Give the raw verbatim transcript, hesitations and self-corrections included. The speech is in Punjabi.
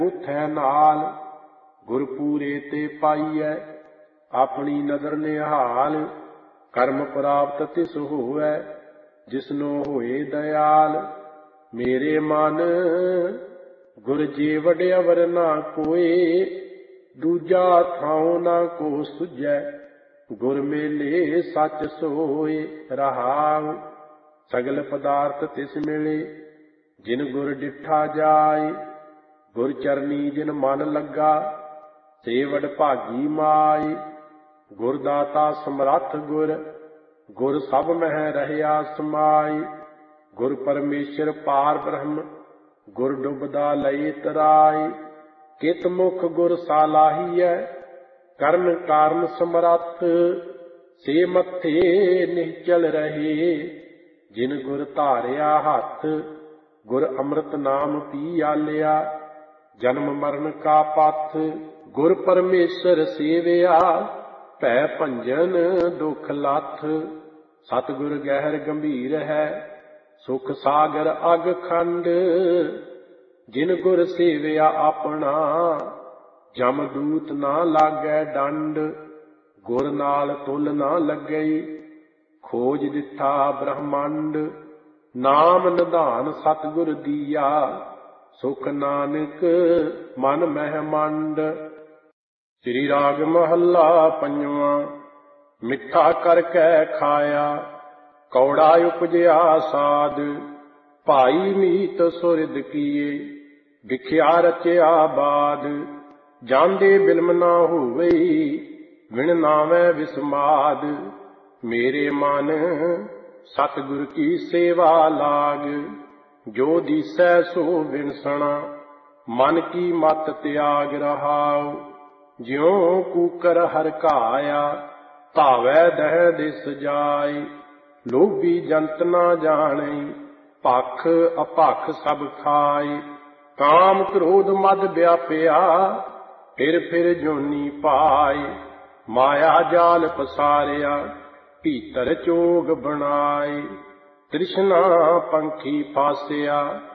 ਉਥੈ ਨਾਲ ਗੁਰ ਪੂਰੇ ਤੇ ਪਾਈਐ, ਆਪਣੀ ਨਦਰ ਨਿਹਾਲ। ਕਰਮ ਪ੍ਰਾਪਤ ਤਿਸ ਹੋਵੈ, ਜਿਸਨੋ ਹੋਏ ਦਇਆਲ। ਮੇਰੇ ਮਨ ਗੁਰ ਜੀ ਵਡਿਆਵਰ ਨਾ ਕੋਏ, ਦੂਜਾ ਥਾਉ ਨਾ ਕੋ ਸੁਝੈ। ਗੁਰ ਮੇਲੇ ਸੱਚ ਸੋਏ ਰਹਾਉ, ਸਗਲ ਪਦਾਰਥ ਤਿਸ ਮਿਲੇ, ਜਿਨ ਗੁਰ ਡਿਠਾ ਜਾਏ। ਗੁਰ ਚਰਨੀ ਜਿਨ ਮਨ ਲੱਗਾ, ਸੇ ਵਡ ਭਾਗੀ ਮਾਈ। ਗੁਰ ਦਾਤਾ ਸਮਰੱਥ ਗੁਰ, ਗੁਰ ਸਭ ਮਹਿ ਰਹਿਆ ਸਮਾਈ। ਗੁਰ ਪਰਮੇਸ਼ਰ ਪਾਰ ਬ੍ਰਹਮ, ਗੁਰ ਡੁਬਦਾ ਲਏ ਤਰਾਈ। ਕਿਤ ਮੁਖ ਗੁਰ ਸਾਲਾਹੀਐ, ਕਰਨ ਕਾਰਨ ਸਮਰੱਥ। ਸੇ ਮੱਥੇ ਨਿਹਚਲ ਰਹੇ, ਜਿਨ ਗੁਰ ਧਾਰਿਆ ਹੱਥ। ਗੁਰ ਅੰਮ੍ਰਿਤ ਨਾਮ ਪੀ ਆਲਿਆ, ਜਨਮ ਮਰਨ ਕਾ ਪਥ। ਗੁਰ ਪਰਮੇਸ਼ਰ ਸੇਵਿਆ, ਭੈ ਭੰਜਨ ਦੁਖ ਲੱਥ। ਸਤਿਗੁਰ ਗਹਿਰ ਗੰਭੀਰ ਹੈ, ਸੁਖ ਸਾਗਰ ਅਗ ਖੰਡ। ਜਿਨ ਗੁਰ ਸੇਵਿਆ ਆਪਣਾ, ਜਮ ਦੂਤ ਨਾ ਲਾਗੈ ਡੰਡ। ਗੁਰ ਨਾਲ ਤੁਲ ਨਾ ਲੱਗਈ, ਖੋਜ ਦਿੱਠਾ ਬ੍ਰਹਮੰਡ। ਨਾਮ ਨਿਧਾਨ ਸਤਿਗੁਰ ਦੀਆ, ਸੁਖ ਨਾਨਕ ਮਨ ਮਹਿ ਮੰਡ। ਸ੍ਰੀ ਰਾਗ ਮਹੱਲਾ ਪੰਜਵਾਂ। ਮਿੱਠਾ ਕਰਕੇ ਖਾਇਆ, ਕੌੜਾ ਉਪਜਿਆ ਸਾਧ। ਭਾਈ ਮੀਤ ਸੁਰਿਦ ਕੀਏ, ਵਿਖਿਆ ਰਚਿਆ ਬਾਦ। ਜਾਂਦੇ ਬਿਲਮ ਨਾ ਹੋਵਈ, ਵਿਣ ਨਾਵੈ ਵਿਸਮਾਦ। ਮੇਰੇ ਮਨ ਸਤਿਗੁਰ ਕੀ ਸੇਵਾ ਲਾਗ, ਜੋ ਦੀਸੈ ਸੋ ਵਿਣਸਣਾ। ਮਨ ਕੀ ਮਤ ਤਿਆਗ ਰਹਾਉ, ਜਿਉ ਕੂਕਰ ਹਰਕਾਇਆ। ਧਾਵੈ ਦਹਿ ਦਿਸ ਜਾਇ, ਲੋਭੀ ਜੰਤ ਨਾ ਜਾਣੈ। ਭਖ ਅਭਖ ਸਭ ਖਾਇ, ਕਾਮ ਕ੍ਰੋਧ ਮਦ ਵਿਆਪਿਆ। ਫਿਰ ਫਿਰ ਜੋਨੀ ਪਾਇ, ਮਾਇਆ ਜਾਲ ਪਸਾਰਿਆ। ਭੀਤਰ ਚੋਗ ਬਣਾਏ, ਤ੍ਰਿਸ਼ਨਾ ਪੰਖੀ ਫਾਸਿਆ।